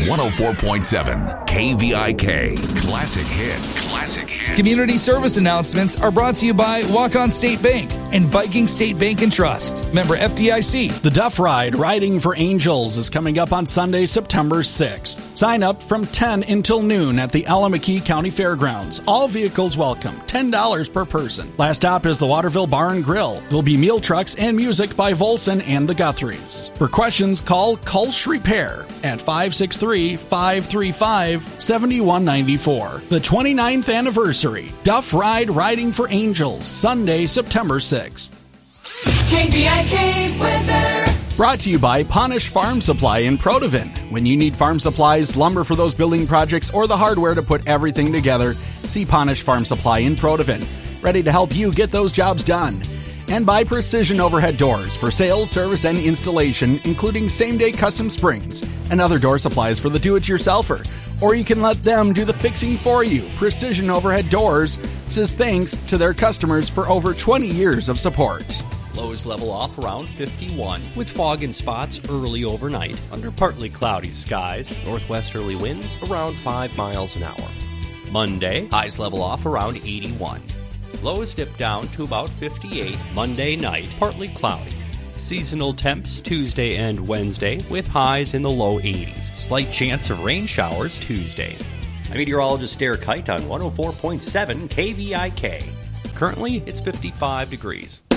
104.7 KVIK. Classic hits. Classic hits. Community service announcements are brought to you by Walk-On State Bank and Viking State Bank and Trust. Member FDIC. The Duff Ride Riding for Angels is coming up on Sunday, September 6th. Sign up from 10 until noon at the Alameda County Fairgrounds. All vehicles welcome, $10 per person. Last stop is the Waterville Bar and Grill. There'll be meal trucks and music by Volson and the Guthries. For questions, call Kulsh Repair at 563-535-7194. The 29th anniversary Duff Ride Riding for Angels, Sunday, September 6th. KVIK weather. Brought to you by Ponish Farm Supply in Protivin. When you need farm supplies, lumber for those building projects, or the hardware to put everything together, see Ponish Farm Supply in Protivin. Ready to help you get those jobs done. And by Precision Overhead Doors for sales, service, and installation, including same-day custom springs and other door supplies for the do-it-yourselfer. Or you can let them do the fixing for you. Precision Overhead Doors says thanks to their customers for over 20 years of support. Lows level off around 51 with fog and spots early overnight under partly cloudy skies. Northwesterly winds around 5 miles an hour. Monday, highs level off around 81. Lows dip down to about 58 Monday night, partly cloudy. Seasonal temps Tuesday and Wednesday with highs in the low 80s. Slight chance of rain showers Tuesday. I'm meteorologist Derek Kite on 104.7 KVIK. Currently, it's 55 degrees.